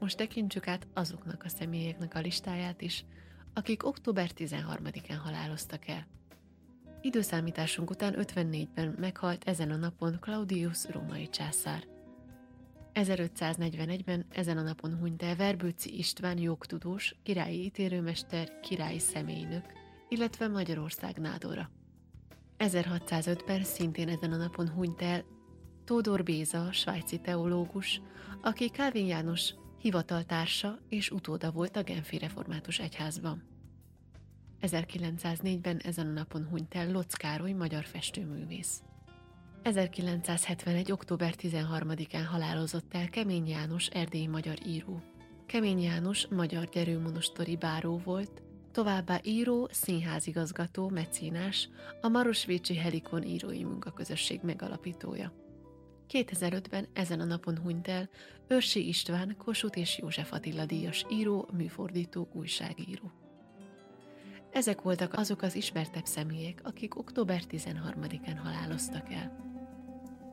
most tekintsük át azoknak a személyeknek a listáját is, akik október 13-án haláloztak el. Időszámításunk után 54-ben meghalt ezen a napon Claudius római császár. 1541-ben ezen a napon hunyt el Verbőci István jogtudós, királyi ítélőmester, királyi személynök, illetve Magyarország nádora. 1605-ben szintén ezen a napon hunyt el Tódor Béza, svájci teológus, aki Kálvin János hivataltársa és utóda volt a Genfi Református Egyházban. 1904-ben ezen a napon hunyt el Lotz Károly, magyar festőművész. 1971. október 13-án halálozott el Kemény János, erdélyi magyar író. Kemény János magyar gyerőmonostori báró volt, továbbá író, színházigazgató, mecénás, a Marosvécsi Helikon írói munkaközösség megalapítója. 2005-ben ezen a napon hunyt el Őrsi István, Kossuth és József Attila díjas író, műfordító, újságíró. Ezek voltak azok az ismertebb személyek, akik október 13-án haláloztak el.